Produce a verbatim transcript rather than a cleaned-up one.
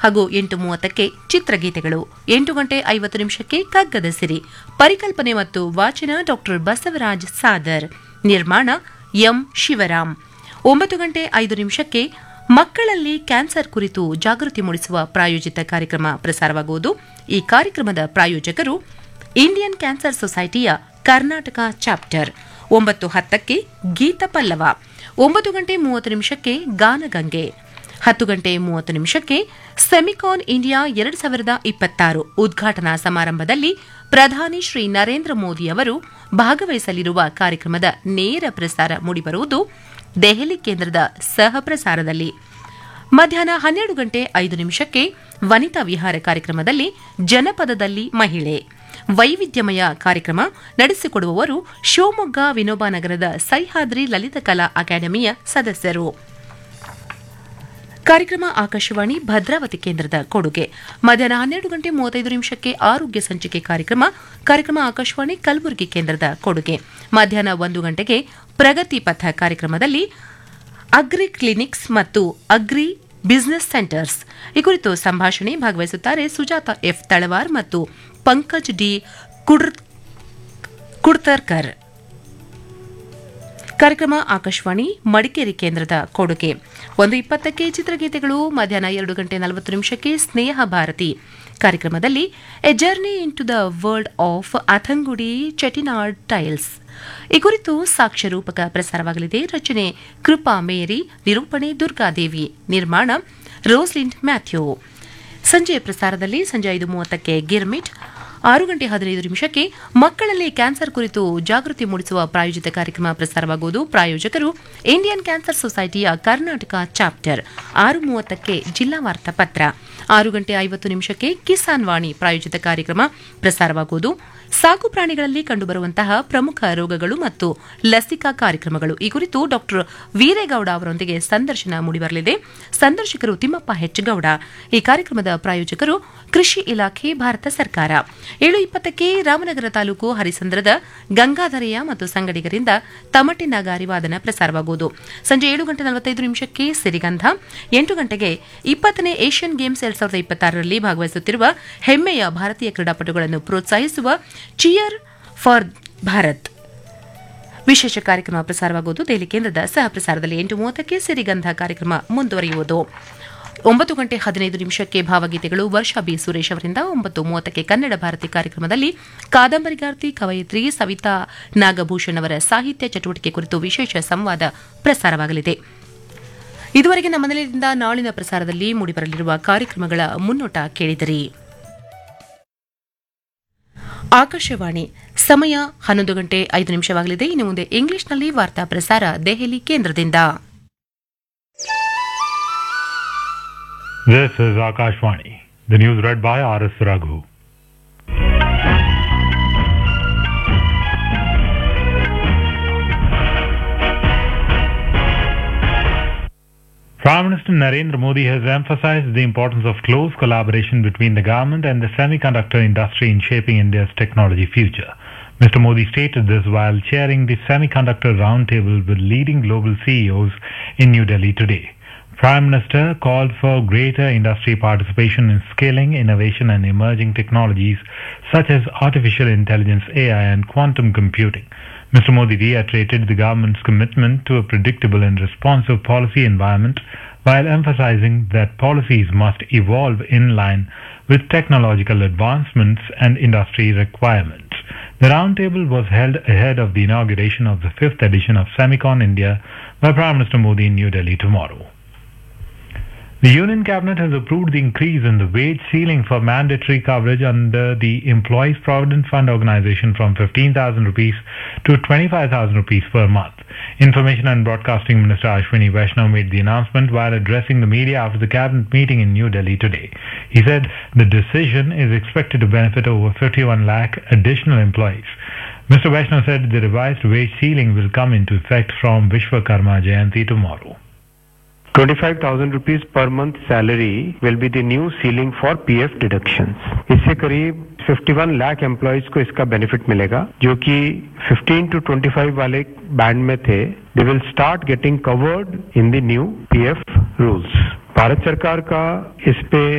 ಹಾಗೂ ಎಂಟು ಮೂವತ್ತಕ್ಕೆ ಚಿತ್ರಗೀತೆಗಳು. ಎಂಟು ಗಂಟೆ ಐವತ್ತು ನಿಮಿಷಕ್ಕೆ ಕಗ್ಗದ ಸಿರಿ. ಪರಿಕಲ್ಪನೆ ಮತ್ತು ವಾಚನ ಡಾಕ್ಟರ್ ಬಸವರಾಜ್ ಸಾದರ್. ನಿರ್ಮಾಣ ಎಂ ಶಿವರಾಮ್. ಒಂಬತ್ತು ಗಂಟೆ ಐದು ನಿಮಿಷಕ್ಕೆ ಮಕ್ಕಳಲ್ಲಿ ಕ್ಯಾನ್ಸರ್ ಕುರಿತು ಜಾಗೃತಿ ಮೂಡಿಸುವ ಪ್ರಾಯೋಜಿತ ಕಾರ್ಯಕ್ರಮ ಪ್ರಸಾರವಾಗುವುದು. ಈ ಕಾರ್ಯಕ್ರಮದ ಪ್ರಾಯೋಜಕರು ಇಂಡಿಯನ್ ಕ್ಯಾನ್ಸರ್ ಸೊಸೈಟಿಯ ಕರ್ನಾಟಕ ಚಾಪ್ಟರ್. ಒಂಬತ್ತು ಹತ್ತಕ್ಕೆ ಗೀತ ಪಲ್ಲವ. ಒಂಬತ್ತು ಗಂಟೆ ಮೂವತ್ತು ನಿಮಿಷಕ್ಕೆ ಗಾನಗಂಗೆ. ಹತ್ತು ಗಂಟೆ ಮೂವತ್ತು ನಿಮಿಷಕ್ಕೆ ಸೆಮಿಕಾನ್ ಇಂಡಿಯಾ ಎರಡು ಸಾವಿರದ ಇಪ್ಪತ್ತಾರು ಉದ್ಘಾಟನಾ ಸಮಾರಂಭದಲ್ಲಿ ಪ್ರಧಾನಿ ಶ್ರೀ ನರೇಂದ್ರ ಮೋದಿ ಅವರು ಭಾಗವಹಿಸಲಿರುವ ಕಾರ್ಯಕ್ರಮದ ನೇರ ಪ್ರಸಾರ ಮೂಡಿಬರುವುದು ದೆಹಲಿ ಕೇಂದ್ರದ ಸಹ ಪ್ರಸಾರದಲ್ಲಿ. ಮಧ್ಯಾಹ್ನ ಹನ್ನೆರಡು ಗಂಟೆ ಐದು ನಿಮಿಷಕ್ಕೆ ವನಿತಾ ವಿಹಾರ ಕಾರ್ಯಕ್ರಮದಲ್ಲಿ ಜನಪದದಲ್ಲಿ ಮಹಿಳೆ ವೈವಿಧ್ಯಮಯ ಕಾರ್ಯಕ್ರಮ ನಡೆಸಿಕೊಡುವವರು ಶಿವಮೊಗ್ಗ ವಿನೋಬಾನಗರದ ಸಹ್ಯಾದ್ರಿ ಲಲಿತಕಲಾ ಅಕಾಡೆಮಿಯ ಸದಸ್ಯರು. ಕಾರ್ಯಕ್ರಮ ಆಕಾಶವಾಣಿ ಭದ್ರಾವತಿ ಕೇಂದ್ರದ ಕೊಡುಗೆ. ಮಧ್ಯಾಹ್ನ ಹನ್ನೆರಡು ಗಂಟೆ ಮೂವತ್ತೈದು ನಿಮಿಷಕ್ಕೆ ಆರೋಗ್ಯ ಸಂಚಿಕೆ ಕಾರ್ಯಕ್ರಮ ಕಾರ್ಯಕ್ರಮ ಆಕಾಶವಾಣಿ ಕಲಬುರಗಿ ಕೇಂದ್ರದ ಕೊಡುಗೆ. ಮಧ್ಯಾಹ್ನ ಒಂದು ಗಂಟೆಗೆ ಪ್ರಗತಿ ಪಥ ಕಾರ್ಯಕ್ರಮದಲ್ಲಿ ಅಗ್ರಿ ಕ್ಲಿನಿಕ್ಸ್ ಮತ್ತು ಅಗ್ರಿ ಬಿಸಿನೆಸ್ ಸೆಂಟರ್ಸ್ ಈ ಕುರಿತು ಸಂಭಾಷಣೆ. ಭಾಗವಹಿಸುತ್ತಾರೆ ಸುಜಾತ ಎಫ್ ತಳವಾರ್ ಮತ್ತು ಪಂಕಜ್ ಡಿ ಕುಡ್ತರ್ಕರ್. ಕಾರ್ಯಕ್ರಮ ಆಕಾಶವಾಣಿ ಮಡಿಕೇರಿ ಕೇಂದ್ರದ ಕೊಡುಗೆ. ಒಂದು ಇಪ್ಪತ್ತಕ್ಕೆ ಚಿತ್ರಗೀತೆಗಳು. ಮಧ್ಯಾಹ್ನ ಎರಡು ಗಂಟೆ ನಲವತ್ತು ನಿಮಿಷಕ್ಕೆ ಸ್ನೇಹ ಭಾರತಿ ಕಾರ್ಯಕ್ರಮದಲ್ಲಿ A journey in to the world of ಅಥಂಗುಡಿ Chettinad tiles ಈ ಕುರಿತು ಸಾಕ್ಷ್ಯ ರೂಪಕ ಪ್ರಸಾರವಾಗಲಿದೆ. ರಚನೆ ಕೃಪಾ ಮೇರಿ, ನಿರೂಪಣೆ ದುರ್ಗಾದೇವಿ, ನಿರ್ಮಾಣ ರೋಸ್ಲಿಂಡ್ ಮ್ಯಾಥ್ಯೂ. ಸಂಜೆಯ ಪ್ರಸಾರದಲ್ಲಿ ಸಂಜೆ ಐದು ಮೂವತ್ತಕ್ಕೆ ಗಿರ್ಮಿಟ್. ಆರು ಗಂಟೆ ಹದಿನೈದು ನಿಮಿಷಕ್ಕೆ ಮಕ್ಕಳಲ್ಲಿ ಕ್ಯಾನ್ಸರ್ ಕುರಿತು ಜಾಗೃತಿ ಮೂಡಿಸುವ ಪ್ರಾಯೋಜಿತ ಕಾರ್ಯಕ್ರಮ ಪ್ರಸಾರವಾಗುವುದು. ಪ್ರಾಯೋಜಕರು ಇಂಡಿಯನ್ ಕ್ಯಾನ್ಸರ್ ಸೊಸೈಟಿಯ ಕರ್ನಾಟಕ ಚಾಪ್ಟರ್. ಆರು ಮೂವತ್ತಕ್ಕೆ ಜಿಲ್ಲಾ ವಾರ್ತಾ ಪತ್ರ. ಆರು ಗಂಟೆ ಐವತ್ತು ನಿಮಿಷಕ್ಕೆ ಕಿಸಾನ್ ವಾಣಿ ಪ್ರಾಯೋಜಿತ ಕಾರ್ಯಕ್ರಮ ಪ್ರಸಾರವಾಗುವುದು. ಸಾಕು ಪ್ರಾಣಿಗಳಲ್ಲಿ ಕಂಡುಬರುವಂತಹ ಪ್ರಮುಖ ರೋಗಗಳು ಮತ್ತು ಲಸಿಕಾ ಕಾರ್ಯಕ್ರಮಗಳು ಈ ಕುರಿತು ಡಾಕ್ಟರ್ ವೀರೇಗೌಡ ಅವರೊಂದಿಗೆ ಸಂದರ್ಶನ ಮೂಡಿಬರಲಿದೆ. ಸಂದರ್ಶಕರು ತಿಮ್ಮಪ್ಪ ಹೆಚ್ಗೌಡ. ಈ ಕಾರ್ಯಕ್ರಮದ ಪ್ರಾಯೋಜಕರು ಕೃಷಿ ಇಲಾಖೆ, ಭಾರತ ಸರ್ಕಾರ. ಏಳು ಇಪ್ಪತ್ತಕ್ಕೆ ರಾಮನಗರ ತಾಲೂಕು ಹರಿಸಂದ್ರದ ಗಂಗಾಧರೆಯ ಮತ್ತು ಸಂಗಡಿಗರಿಂದ ತಮಟೆ ನಗಾರಿ ವಾದನ ಪ್ರಸಾರವಾಗುವುದು. ಸಂಜೆ ಏಳು ಗಂಟೆ ನಲವತ್ತೈದು ನಿಮಿಷಕ್ಕೆ ಸಿರಿಗಂಧ. ಎಂಟು ಗಂಟೆಗೆ ಇಪ್ಪತ್ತನೇ ಏಷ್ಯನ್ ಗೇಮ್ಸ್ ಎರಡ್ ಸಾವಿರದ ಇಪ್ಪತ್ತಾರರಲ್ಲಿ ಭಾಗವಹಿಸುತ್ತಿರುವ ಹೆಮ್ಮೆಯ ಭಾರತೀಯ ಕ್ರೀಡಾಪಟುಗಳನ್ನು ಪ್ರೋತ್ಸಾಹಿಸುವ ಚಿಯರ್ ಫಾರ್ ಭಾರತ್ ವಿಶೇಷ ಕಾರ್ಯಕ್ರಮ ಪ್ರಸಾರವಾಗುವುದು. ದೆಹಲಿ ಕೇಂದ್ರದ ಸಹ ಪ್ರಸಾರದಲ್ಲಿ. ಎಂಟು ಮೂವತ್ತಕ್ಕೆ ಸಿರಿಗಂಧ ಕಾರ್ಯಕ್ರಮ ಮುಂದುವರಿಯುವುದು. ಒಂಬತ್ತು ಗಂಟೆ ಹದಿನೈದು ನಿಮಿಷಕ್ಕೆ ಭಾವಗೀತೆಗಳು ವರ್ಷಾ ಬಿ ಸುರೇಶ್ ಅವರಿಂದ. ಒಂಬತ್ತು ಮೂವತ್ತಕ್ಕೆ ಕನ್ನಡ ಭಾರತಿ ಕಾರ್ಯಕ್ರಮದಲ್ಲಿ ಕಾದಂಬರಿಗಾರ್ತಿ ಕವಯಿತ್ರಿ ಸವಿತಾ ನಾಗಭೂಷಣ್ ಅವರ ಸಾಹಿತ್ಯ ಚಟುವಟಿಕೆ ಕುರಿತು ವಿಶೇಷ ಸಂವಾದ ಪ್ರಸಾರವಾಗಲಿದೆ. ಇದುವರೆಗೆ ನಮ್ಮ ನಿಲಯದಿಂದ ನಾಳಿನ ಪ್ರಸಾರದಲ್ಲಿ ಮೂಡಿಬರಲಿರುವ ಕಾರ್ಯಕ್ರಮಗಳ ಮುನ್ನೋಟ ಕೇಳಿದಿರಿ. ಆಕಾಶವಾಣಿ ಸಮಯ ಹನ್ನೊಂದು ಗಂಟೆ ಐದು ನಿಮಿಷವಾಗಲಿದೆ. ಇನ್ನು ಮುಂದೆ ಇಂಗ್ಲಿಷ್ನಲ್ಲಿ ವಾರ್ತಾ ಪ್ರಸಾರ ದೆಹಲಿ ಕೇಂದ್ರದಿಂದ. This is Akashvani. The news read by R S Raghu. Prime Minister Narendra Modi has emphasized the importance of close collaboration between the government and the semiconductor industry in shaping India's technology future. Mister Modi stated this while chairing the Semiconductor Roundtable with leading global C E Os in New Delhi today. Prime Minister called for greater industry participation in scaling, innovation and emerging technologies such as artificial intelligence, A I and quantum computing. Mister Modi reiterated the government's commitment to a predictable and responsive policy environment while emphasizing that policies must evolve in line with technological advancements and industry requirements. The roundtable was held ahead of the inauguration of the fifth edition of Semicon India by Prime Minister Modi in New Delhi tomorrow. The Union Cabinet has approved the increase in the wage ceiling for mandatory coverage under the Employees Provident Fund Organization from fifteen thousand rupees to twenty-five thousand rupees per month. Information and Broadcasting Minister Ashwini Vaishnaw made the announcement while addressing the media after the cabinet meeting in New Delhi today. He said the decision is expected to benefit over fifty-one lakh additional employees. Mister Vaishnaw said the revised wage ceiling will come into effect from Vishwakarma Jayanti tomorrow. twenty-five thousand rupees per month salary will be the new ceiling for P F deductions. इससे करीब इक्यावन lakh employees को इसका benefit मिलेगा जो कि fifteen to twenty-five वाले band में थे. They will start getting covered in the new P F rules. Bharat सरकार का इस पे